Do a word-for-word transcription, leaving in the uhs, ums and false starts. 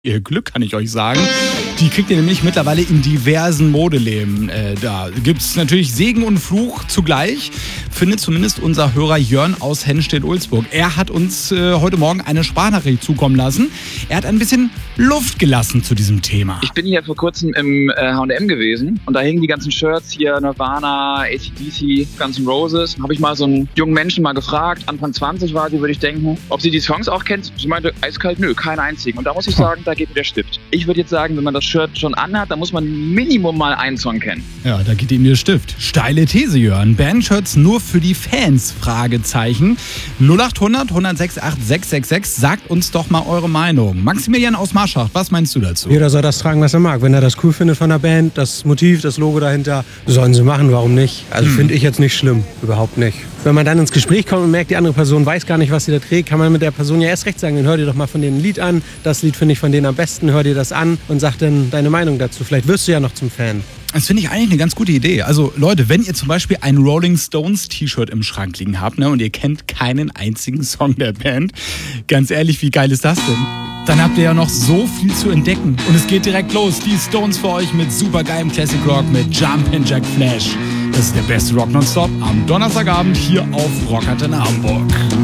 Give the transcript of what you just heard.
Ihr Glück, kann ich euch sagen. Die kriegt ihr nämlich mittlerweile in diversen Modeläden. Äh, da gibt es natürlich Segen und Fluch zugleich, findet zumindest unser Hörer Jörn aus Hennstedt-Ulzburg. Er hat uns äh, heute Morgen eine Sprachnachricht zukommen lassen. Er hat ein bisschen Luft gelassen zu diesem Thema. Ich bin hier vor kurzem im äh, H und M gewesen und da hingen die ganzen Shirts hier, Nirvana, A C D C, Guns N' Roses. Habe ich mal so einen jungen Menschen mal gefragt, Anfang zwanzig war sie, würde ich denken, ob sie die Songs auch kennt. Sie meinte, eiskalt, nö, keinen einzigen. Und da muss ich sagen, da geht mir der Stift. Ich würde jetzt sagen, wenn man das Shirt schon anhat, dann muss man Minimum mal einen Song kennen. Ja, da geht ihm der Stift. Steile These, Jörn. Bandshirts nur für die Fans? Fragezeichen. null acht hundert, hundertsechs, achtundsechzig sechsundsechzig. Sagt uns doch mal eure Meinung. Maximilian aus Marschacht, was meinst du dazu? Jeder soll das tragen, was er mag. Wenn er das cool findet von der Band, das Motiv, das Logo dahinter, sollen sie machen, warum nicht? Also hm. finde ich jetzt nicht schlimm, überhaupt nicht. Wenn man dann ins Gespräch kommt und merkt, die andere Person weiß gar nicht, was sie da trägt, kann man mit der Person ja erst recht sagen, dann hör dir doch mal von denen ein Lied an, das Lied finde ich von denen am besten, hör dir das an und sag dann deine Meinung dazu. Vielleicht wirst du ja noch zum Fan. Das finde ich eigentlich eine ganz gute Idee. Also Leute, wenn ihr zum Beispiel ein Rolling Stones T-Shirt im Schrank liegen habt, ne, und ihr kennt keinen einzigen Song der Band, ganz ehrlich, wie geil ist das denn? Dann habt ihr ja noch so viel zu entdecken. Und es geht direkt los. Die Stones für euch mit supergeilem Classic Rock mit Jumpin' Jack Flash. Das ist der beste Rock nonstop am Donnerstagabend hier auf Rock Antenne Hamburg.